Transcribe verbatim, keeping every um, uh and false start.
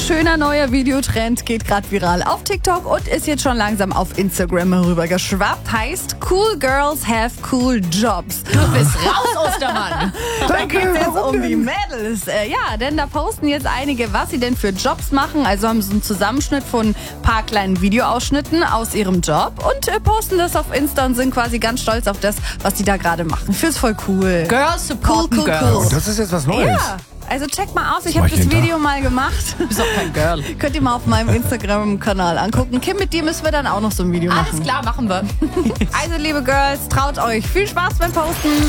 schöner neuer Videotrend geht gerade viral auf TikTok und ist jetzt schon langsam auf Instagram herübergeschwappt. Heißt, cool girls have cool jobs. Du bist raus, Ostermann. Da geht es jetzt um die Mädels. Äh, ja, denn da posten jetzt einige, was sie denn für Jobs machen. Also haben sie einen Zusammenschnitt von ein paar kleinen Videoausschnitten aus ihrem Job und äh, posten das auf Insta und sind quasi ganz stolz auf das, was die da gerade machen. Ich finde es voll cool. Girls supporten Cool, cool, girls. cool. Oh, das ist jetzt was Neues. Ja, also check mal aus. Ich mach habe ich das jeden Video mal gemacht. Du bist auch kein Girl. Könnt ihr mal auf meinem Instagram-Kanal angucken. Kim, mit dir müssen wir dann auch noch so ein Video machen. Alles klar, machen wir. Also, liebe Girls, traut euch. Viel Spaß beim Posten.